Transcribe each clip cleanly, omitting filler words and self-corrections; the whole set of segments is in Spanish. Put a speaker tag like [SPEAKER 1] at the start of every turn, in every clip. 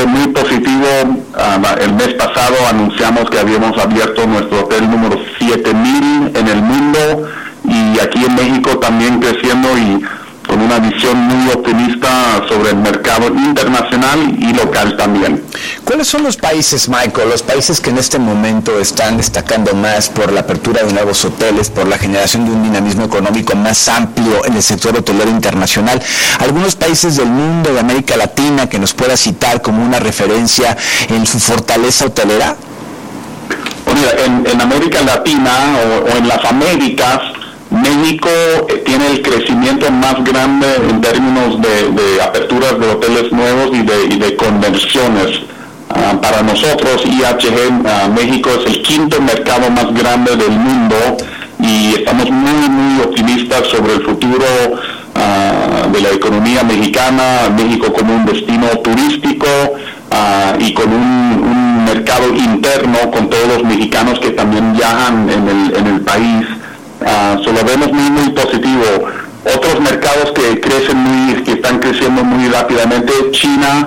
[SPEAKER 1] muy positivo. El mes pasado anunciamos que habíamos abierto nuestro hotel número 7000 en el mundo, y aquí en México también creciendo y con una visión muy optimista sobre el mercado internacional y local también.
[SPEAKER 2] ¿Cuáles son los países, Michael, los países que en este momento están destacando más por la apertura de nuevos hoteles, por la generación de un dinamismo económico más amplio en el sector hotelero internacional? ¿Algunos países del mundo, de América Latina, que nos pueda citar como una referencia en su fortaleza hotelera?
[SPEAKER 1] Mira, en América Latina o en las Américas, México tiene el crecimiento más grande en términos de aperturas de hoteles nuevos y de conversiones. Para nosotros, IHG México es el quinto mercado más grande del mundo, y estamos muy optimistas sobre el futuro de la economía mexicana, México como un destino turístico y con un mercado interno con todos los mexicanos que también viajan en el país. Lo vemos muy positivo. Otros mercados que están creciendo muy rápidamente, China,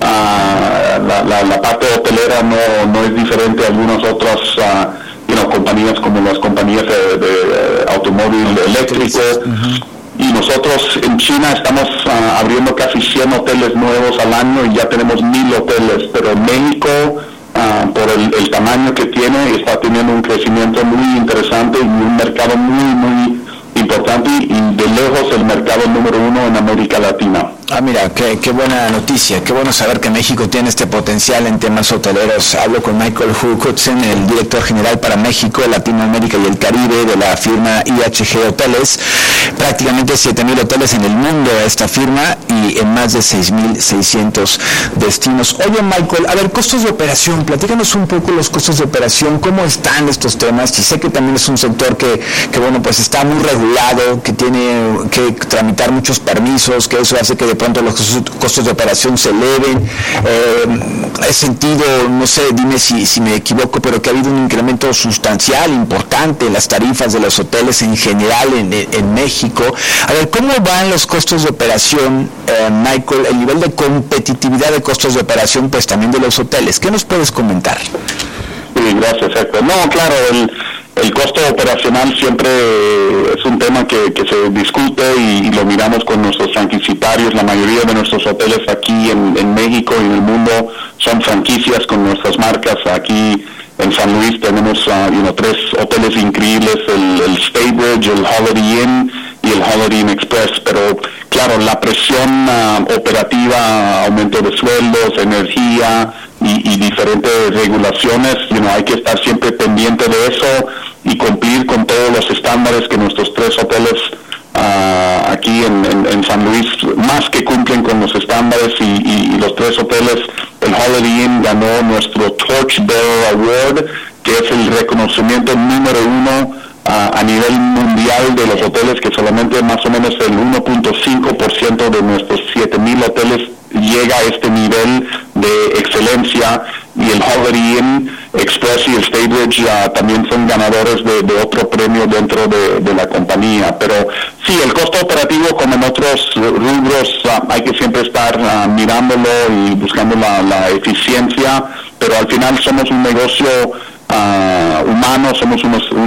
[SPEAKER 1] la parte hotelera no es diferente a algunas otras compañías, como las compañías de automóvil eléctrico. Y nosotros en China estamos abriendo casi 100 hoteles nuevos al año, y ya tenemos 1000 hoteles, pero en México, por el tamaño que tiene, está teniendo un crecimiento muy interesante y un mercado muy importante, y de lejos el mercado número 1 en América Latina.
[SPEAKER 2] Mira, qué buena noticia, qué bueno saber que México tiene este potencial en temas hoteleros. Hablo con Michael Hurkutsen, el director general para México, Latinoamérica y el Caribe de la firma IHG Hoteles. Prácticamente 7,000 hoteles en el mundo esta firma, y en más de 6,600 destinos. Oye, Michael, a ver, costos de operación, platícanos un poco los costos de operación, cómo están estos temas. Y sé que también es un sector que bueno, pues está muy regulado, que tiene que tramitar muchos permisos, que eso hace que de pronto los costos de operación se eleven. He sentido, no sé, dime si me equivoco, pero que ha habido un incremento sustancial, importante en las tarifas de los hoteles en general en México. A ver, ¿cómo van los costos de operación, Michael, el nivel de competitividad de costos de operación, pues también de los hoteles? ¿Qué nos puedes comentar?
[SPEAKER 1] Sí, gracias, Héctor. No, claro, el costo operacional siempre es un tema que se discute y lo miramos con nuestros franquiciatarios. La mayoría de nuestros hoteles aquí en México y en el mundo son franquicias con nuestras marcas. Aquí en San Luis tenemos 3 hoteles increíbles, el Staybridge, el Holiday Inn y el Holiday Inn Express, pero claro, la presión operativa, aumento de sueldos, energía y diferentes regulaciones, hay que estar siempre pendiente de eso y cumplir con todos los estándares que nuestros 3 hoteles aquí en San Luis más que cumplen con los estándares, y los 3 hoteles. El Holiday Inn ganó nuestro Torchbearer Award, que es el reconocimiento número 1 a nivel mundial de los hoteles, que solamente más o menos el 1.5% de nuestros 7,000 hoteles llega a este nivel de excelencia, y el Holiday Inn Express y el Staybridge también son ganadores de otro premio dentro de la compañía. Pero sí, el costo operativo, como en otros rubros, hay que siempre estar mirándolo y buscando la eficiencia, pero al final somos un negocio humano, somos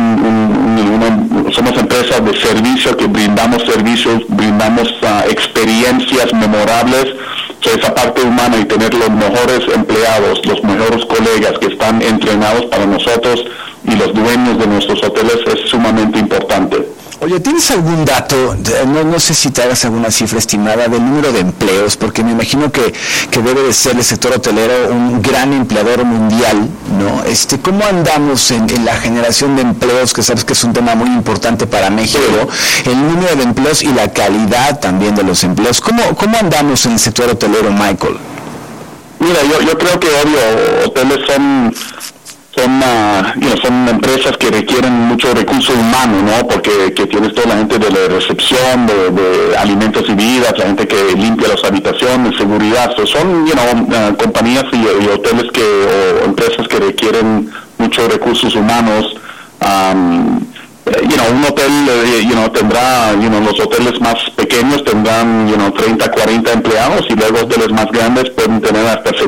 [SPEAKER 1] somos empresas de servicio que brindamos servicios, brindamos experiencias memorables. Esa parte humana y tener los mejores empleados, los mejores colegas que están entrenados para nosotros y los dueños de nuestros hoteles es sumamente importante.
[SPEAKER 2] Oye, ¿tienes algún dato, no sé si te hagas alguna cifra estimada del número de empleos? Porque me imagino que debe de ser el sector hotelero un gran empleador mundial, ¿no? ¿Cómo andamos en la generación de empleos, que sabes que es un tema muy importante para México? Sí. El número de empleos y la calidad también de los empleos. ¿Cómo andamos en el sector hotelero, Michael?
[SPEAKER 1] Mira, yo creo que, obvio, hoteles son empresas que requieren mucho recurso humano, ¿no? Porque que tienes toda la gente de la recepción, de alimentos y bebidas, la gente que limpia las habitaciones, seguridad. Son, compañías y hoteles o empresas que requieren muchos recursos humanos. Un hotel, tendrá, los hoteles más pequeños tendrán, 30, 40 empleados, y luego hoteles más grandes pueden tener hasta